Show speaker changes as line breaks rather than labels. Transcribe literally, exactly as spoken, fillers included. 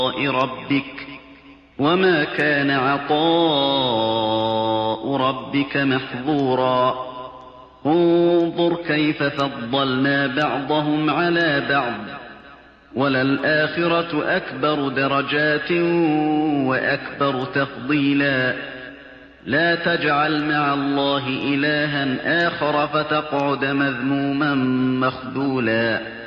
ربك وما كان عطاء ربك محظورا انظر كيف فضلنا بعضهم على بعض وللآخرة أكبر درجات وأكبر تفضيلا لا تجعل مع الله إلها آخر فتقعد مذموما مخذولا